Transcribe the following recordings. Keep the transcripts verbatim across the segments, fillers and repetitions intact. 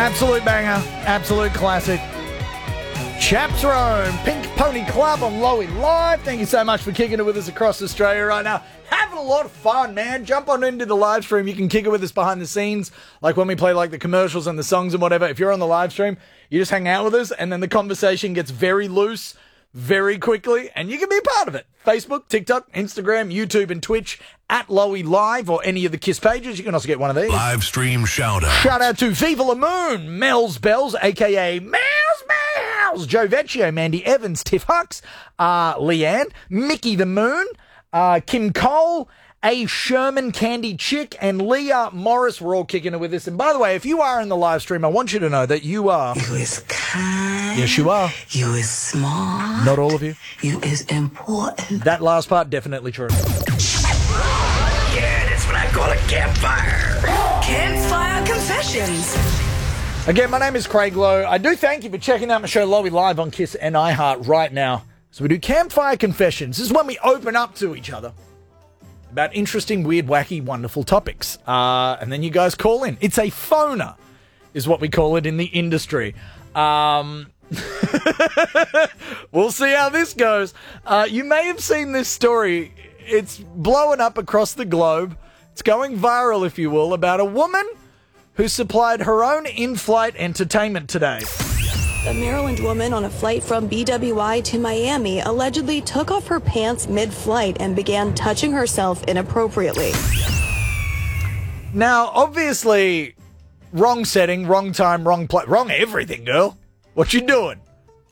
Absolute banger. Absolute classic. Chaps Rome, Pink Pony Club on Lowy Live. Thank you so much for kicking it with us across Australia right now. Having a lot of fun, man. Jump on into the live stream. You can kick it with us behind the scenes, like when we play like the commercials and the songs and whatever. If you're on the live stream, you just hang out with us, and then the conversation gets very loose very quickly, and you can be a part of it. Facebook, TikTok, Instagram, YouTube, and Twitch at Lowy Live, or any of the KISS pages. You can also get one of these. Live stream shout out. Shout out to Viva La Moon, Mel's Bells, aka Mel's Bells, Joe Vecchio, Mandy Evans, Tiff Hux, uh, Leanne, Mickey the Moon, uh, Kim Cole, A. Sherman, Candy Chick, and Leah Morris were all kicking it with us. And by the way, if you are in the live stream, I want you to know that you are... You is kind. Yes, you are. You is smart. Not all of you. You is important. That last part, definitely true. Yeah, that's what I call a campfire. Campfire Confessions. Again, my name is Craig Lowe. I do thank you for checking out my show Lowy Live on KISS and iHeart right now. So we do Campfire Confessions. This is when we open up to each other about interesting, weird, wacky, wonderful topics. Uh, and then you guys call in. It's a phoner, is what we call it in the industry. Um, we'll see how this goes. Uh, you may have seen this story. It's blowing up across the globe. It's going viral, if you will, about a woman who supplied her own in-flight entertainment today. A Maryland woman on a flight from B W I to Miami allegedly took off her pants mid-flight and began touching herself inappropriately. Now, obviously, wrong setting, wrong time, wrong place, wrong everything, girl. What you doing?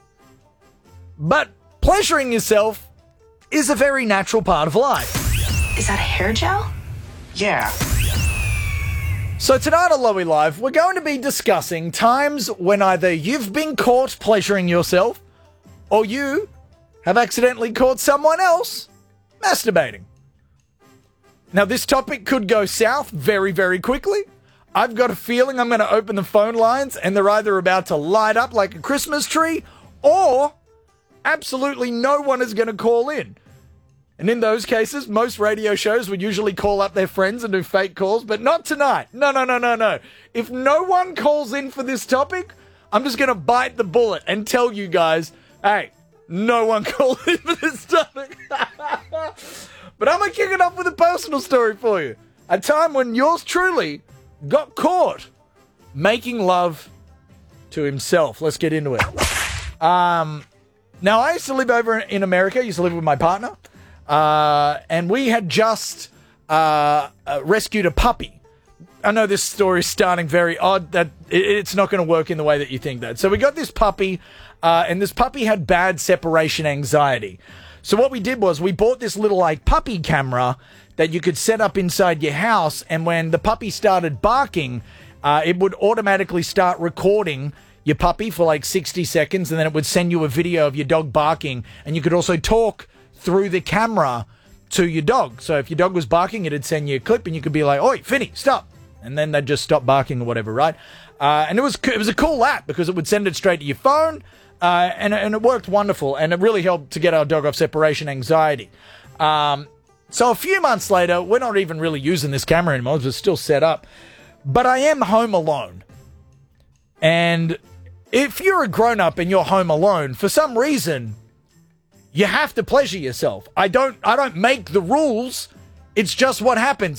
But pleasuring yourself is a very natural part of life. Is that a hair gel? Yeah. So tonight on Lowy Live, we're going to be discussing times when either you've been caught pleasuring yourself or you have accidentally caught someone else masturbating. Now, this topic could go south very, very quickly. I've got a feeling I'm going to open the phone lines and they're either about to light up like a Christmas tree or absolutely no one is going to call in. And in those cases, most radio shows would usually call up their friends and do fake calls, but not tonight. No, no, no, no, no. If no one calls in for this topic, I'm just going to bite the bullet and tell you guys, hey, no one called in for this topic. But I'm going to kick it off with a personal story for you. A time when yours truly got caught making love to himself. Let's get into it. Um, now, I used to live over in America. I used to live with my partner. Uh, and we had just uh, uh, rescued a puppy. I know this story is starting very odd. That it, it's not going to work in the way that you think that. So we got this puppy, uh, and this puppy had bad separation anxiety. So what we did was we bought this little like puppy camera that you could set up inside your house, and when the puppy started barking, uh, it would automatically start recording your puppy for like sixty seconds, and then it would send you a video of your dog barking, and you could also talk through the camera to your dog. So if your dog was barking, it'd send you a clip and you could be like, oi, Finny, stop. And then they'd just stop barking or whatever, right? Uh, and it was it was a cool app because it would send it straight to your phone, uh, and, and it worked wonderful. And it really helped to get our dog off separation anxiety. Um, so a few months later, we're not even really using this camera anymore. It's still set up. But I am home alone. And if you're a grown-up and you're home alone, for some reason, you have to pleasure yourself. I don't I don't make the rules. It's just what happens.